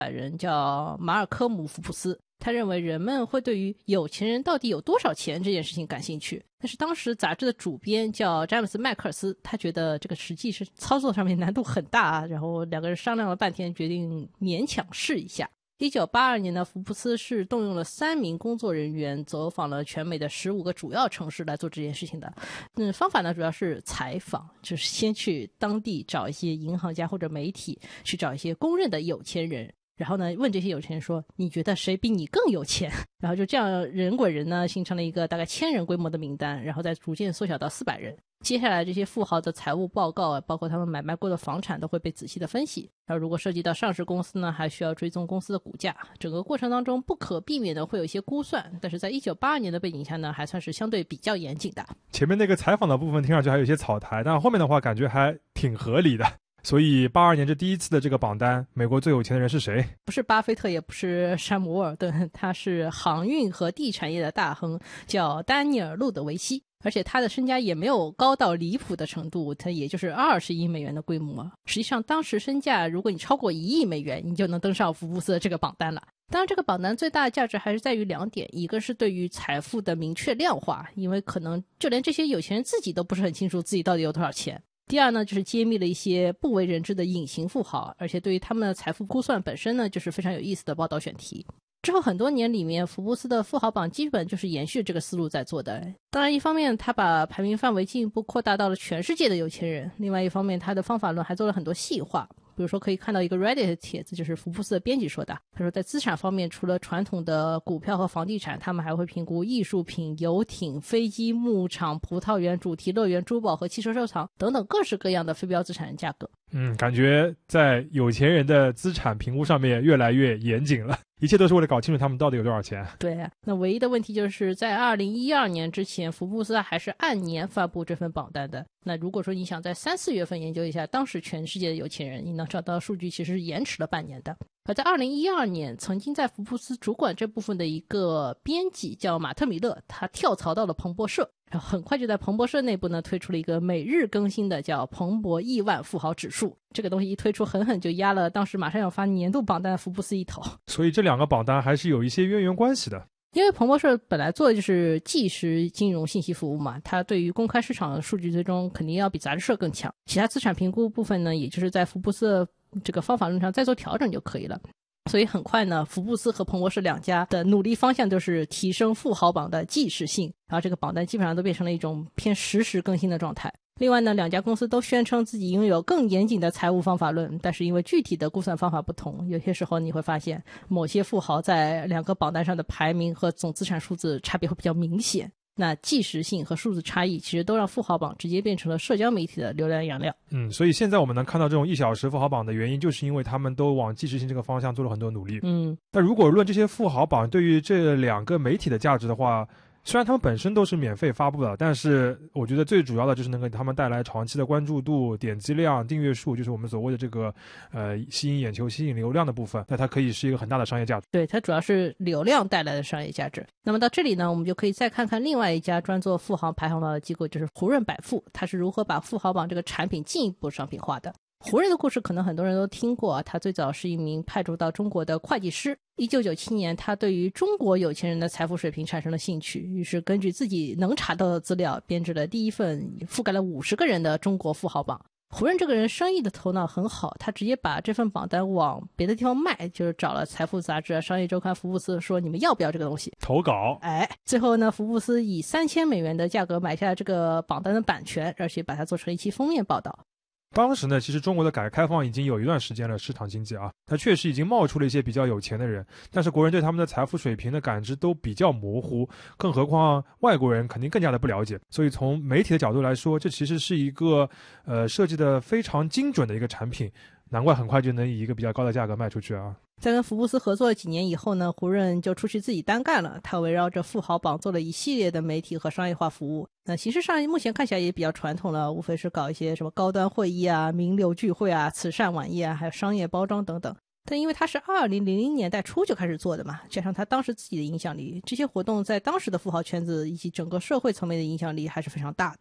人叫马尔科姆·福布斯，他认为人们会对于有钱人到底有多少钱这件事情感兴趣。但是当时杂志的主编叫詹姆斯·麦克尔斯，他觉得这个实际是操作上面难度很大啊，然后两个人商量了半天，决定勉强试一下。1982年呢，福布斯是动用了3名工作人员走访了全美的15个主要城市来做这件事情的。方法呢主要是采访，就是先去当地找一些银行家或者媒体，去找一些公认的有钱人，然后呢问这些有钱人说你觉得谁比你更有钱，然后就这样人滚人呢形成了一个大概1000人规模的名单，然后再逐渐缩小到400人。接下来这些富豪的财务报告包括他们买卖过的房产都会被仔细的分析，然后如果涉及到上市公司呢还需要追踪公司的股价，整个过程当中不可避免的会有一些估算，但是在1982年的背景下呢还算是相对比较严谨的。 前面那个采访的部分听上去还有一些草台，但后面的话感觉还挺合理的。所以82年这第一次的这个榜单，美国最有钱的人是谁？ 不是巴菲特，也不是山姆沃尔顿，他是航运和地产业的大亨，叫丹尼尔路德维希，而且他的身家也没有高到离谱的程度，他也就是20亿美元的规模。实际上当时身价如果你超过1亿美元，你就能登上福布斯的这个榜单了。当然这个榜单最大的价值还是在于2点，一个是对于财富的明确量化，因为可能就连这些有钱人自己都不是很清楚自己到底有多少钱。第二呢，就是揭秘了一些不为人知的隐形富豪，而且对于他们的财富估算本身呢，就是非常有意思的报道选题。之后很多年里面，福布斯的富豪榜基本就是延续这个思路在做的。当然一方面他把排名范围进一步扩大到了全世界的有钱人，另外一方面他的方法论还做了很多细化。比如说可以看到一个 Reddit 的帖子，就是福布斯的编辑说的，他说在资产方面除了传统的股票和房地产，他们还会评估艺术品、游艇、飞机、牧场、葡萄园、主题乐园、珠宝和汽车收藏等等各式各样的非标资产价格。 感觉在有钱人的资产评估上面越来越严谨了，一切都是为了搞清楚他们到底有多少钱。 对，那唯一的问题就是在2012年之前，福布斯还是按年发布这份榜单的。那如果说你想在3、4月份研究一下当时全世界的有钱人，你能找到数据其实是延迟了半年的。而在2012年，曾经在福布斯主管这部分的一个编辑叫马特米勒，他跳槽到了彭博社，然后很快就在彭博社内部呢推出了一个每日更新的叫彭博亿万富豪指数。这个东西一推出，狠狠就压了当时马上要发年度榜单的福布斯一头。 所以这2个榜单还是有一些渊源关系的。 因为彭博社本来做的就是即时金融信息服务嘛，它对于公开市场的数据追踪肯定要比杂志社更强。其他资产评估部分呢，也就是在福布斯这个方法论上再做调整就可以了。所以很快呢，福布斯和彭博社2家的努力方向就是提升富豪榜的即时性，然后这个榜单基本上都变成了一种偏实时更新的状态。另外呢，2家公司都宣称自己拥有更严谨的财务方法论，但是因为具体的估算方法不同，有些时候你会发现某些富豪在2个榜单上的排名和总资产数字差别会比较明显。那即时性和数字差异其实都让富豪榜直接变成了社交媒体的流量养料。 所以现在我们能看到这种1小时富豪榜的原因，就是因为他们都往即时性这个方向做了很多努力。那如果论这些富豪榜对于这2个媒体的价值的话，虽然他们本身都是免费发布的，但是我觉得最主要的就是能给他们带来长期的关注度、点击量、订阅数，就是我们所谓的这个吸引眼球、吸引流量的部分，那它可以是一个很大的商业价值。 对，它主要是流量带来的商业价值。那么到这里呢，我们就可以再看看另外一家专做富豪排行榜的机构，就是胡润百富，它是如何把富豪榜这个产品进一步商品化的。胡润的故事可能很多人都听过，他最早是一名派驻到中国的会计师。1997年，他对于中国有钱人的财富水平产生了兴趣，于是根据自己能查到的资料，编制了第一份覆盖了50个人的中国富豪榜。胡润这个人生意的头脑很好，他直接把这份榜单往别的地方卖，就是找了财富杂志、商业周刊、福布斯说你们要不要这个东西投稿。 最后呢，福布斯以3000美元的价格买下这个榜单的版权，而且把它做成一期封面报道。 当时呢，其实中国的改革开放已经有一段时间了，市场经济啊，它确实已经冒出了一些比较有钱的人，但是国人对他们的财富水平的感知都比较模糊，更何况外国人肯定更加的不了解。所以从媒体的角度来说，这其实是一个设计的非常精准的一个产品，难怪很快就能以一个比较高的价格卖出去啊。 在跟福布斯合作了几年以后呢，胡润就出去自己单干了，他围绕着富豪榜做了一系列的媒体和商业化服务。那形式上目前看起来也比较传统了，无非是搞一些什么高端会议啊、名流聚会啊、慈善晚宴啊，还有商业包装等等。但因为他是2000年代初就开始做的嘛，加上他当时自己的影响力，这些活动在当时的富豪圈子以及整个社会层面的影响力还是非常大的。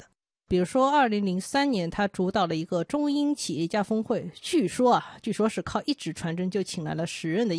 比如说2003年他主导了一个中英企业家峰会，据说是靠一纸传真就请来了10任的